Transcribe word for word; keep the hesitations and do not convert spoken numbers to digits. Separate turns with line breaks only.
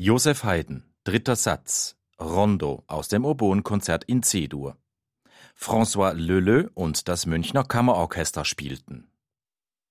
Joseph Haydn, dritter Satz, Rondo aus dem Oboenkonzert in C-Dur. François Leleux und das Münchner Kammerorchester spielten.